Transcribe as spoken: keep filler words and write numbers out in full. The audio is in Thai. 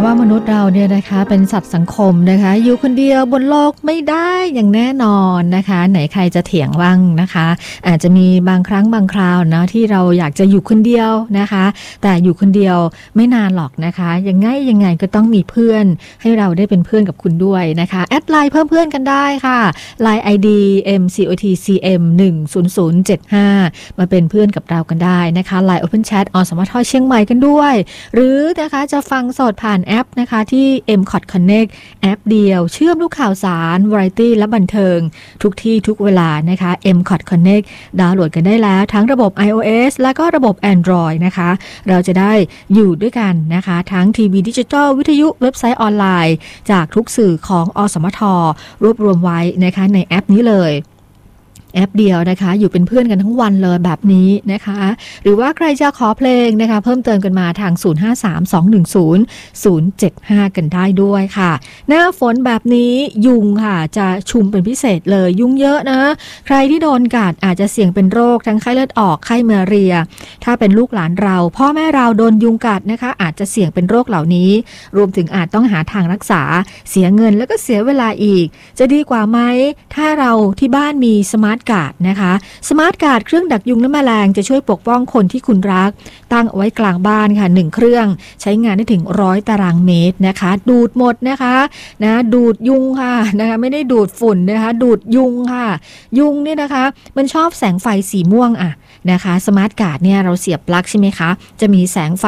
ว่ามนุษย์เราเนี่ยนะคะเป็นสัตว์สังคมนะคะอยู่คนเดียวบนโลกไม่ได้อย่างแน่นอนนะคะไหนใครจะเถียงบ้างนะคะอาจจะมีบางครั้งบางคราวนะที่เราอยากจะอยู่คนเดียวนะคะแต่อยู่คนเดียวไม่นานหรอกนะคะยังไงยังไงก็ต้องมีเพื่อนให้เราได้เป็นเพื่อนกับคุณด้วยนะคะแอดไลน์เพิ่มเพื่อนกันได้ค่ะ ไลน์ ไอ ดี เอ็ม ซี โอ ที ซี เอ็ม หนึ่ง ศูนย์ ศูนย์ เจ็ด ห้ามาเป็นเพื่อนกับเรากันได้นะคะ ไลน์ Open Chat อสมทเชียงใหม่กันด้วยหรือนะคะจะฟังสดผ่านแอปนะคะที่ เอ็ม ซี โอ ที Connect แอปเดียวเชื่อมทุกข่าวสารวาไรตี้และบันเทิงทุกที่ทุกเวลานะคะ เอ็ม ซี โอ ที Connect ดาวน์โหลดกันได้แล้วทั้งระบบ iOS และก็ระบบ Android นะคะเราจะได้อยู่ด้วยกันนะคะทั้งทีวีดิจิทัลวิทยุเว็บไซต์ออนไลน์จากทุกสื่อของอสมทรวบรวมไว้นะคะในแอปนี้เลยแอปเดียวนะคะอยู่เป็นเพื่อนกันทั้งวันเลยแบบนี้นะคะหรือว่าใครจะขอเพลงนะคะเพิ่มเติมกันมาทางศูนย์ ห้า สาม สอง หนึ่ง ศูนย์ ศูนย์ เจ็ด ห้ากันได้ด้วยค่ะหน้าฝนแบบนี้ยุงค่ะจะชุมเป็นพิเศษเลยยุงเยอะนะใครที่โดนกัดอาจจะเสี่ยงเป็นโรคทั้งไข้เลือดออกไข้มาเรียถ้าเป็นลูกหลานเราพ่อแม่เราโดนยุงกัดนะคะอาจจะเสี่ยงเป็นโรคเหล่านี้รวมถึงอาจต้องหาทางรักษาเสียเงินแล้วก็เสียเวลาอีกจะดีกว่าไหมถ้าเราที่บ้านมีสมาร์ทการ์ดนะคะสมาร์ทการ์ดเครื่องดักยุงและแมลงจะช่วยปกป้องคนที่คุณรักตั้งเอาไว้กลางบ้านค่ะหนึ่งเครื่องใช้งานได้ถึงร้อยตารางเมตรนะคะดูดหมดนะคะนะดูดยุงค่ะนะคะไม่ได้ดูดฝุ่นนะคะดูดยุงค่ะยุงเนี่ยนะคะมันชอบแสงไฟสีม่วงอะนะคะสมาร์ทการ์ดเนี่ยเราเสียบปลั๊กใช่ไหมคะจะมีแสงไฟ